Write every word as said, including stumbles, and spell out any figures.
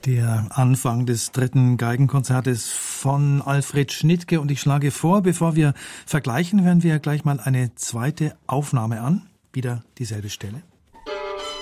Der Anfang des dritten Geigenkonzertes von Alfred Schnittke, und ich schlage vor, bevor wir vergleichen, hören wir gleich mal eine zweite Aufnahme an. Wieder dieselbe Stelle.